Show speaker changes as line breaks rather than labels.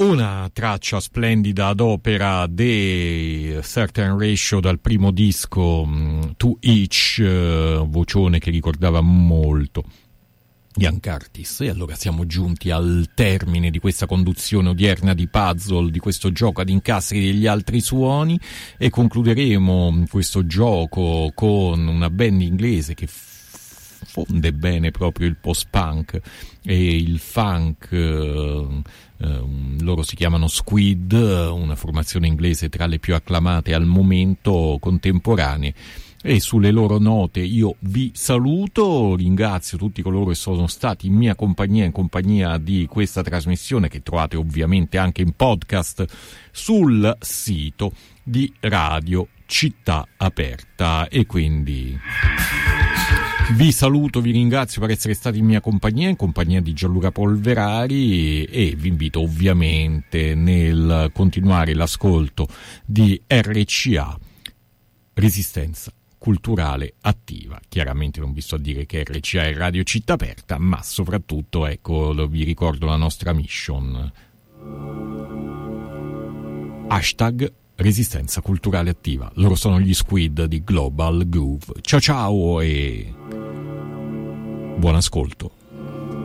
Una traccia splendida ad opera dei Certain Ratio dal primo disco To Each, vocione che ricordava molto Ian Curtis. E allora siamo giunti al termine di questa conduzione odierna di puzzle, di questo gioco ad incastri degli altri suoni, e concluderemo questo gioco con una band inglese che fonde bene proprio il post-punk e il funk. Loro si chiamano Squid, una formazione inglese tra le più acclamate al momento contemporanee. E sulle loro note io vi saluto, ringrazio tutti coloro che sono stati in mia compagnia, in compagnia di questa trasmissione, che trovate ovviamente anche in podcast sul sito di Radio Città Aperta. E quindi vi saluto, vi ringrazio per essere stati in mia compagnia, in compagnia di Gianluca Polverari, e vi invito ovviamente nel continuare l'ascolto di RCA, Resistenza Culturale Attiva. Chiaramente non vi sto a dire che RCA è Radio Città Aperta, ma soprattutto, ecco, vi ricordo la nostra mission. Hashtag Resistenza Culturale Attiva. Loro sono gli Squid di Global Groove. Ciao ciao e buon ascolto.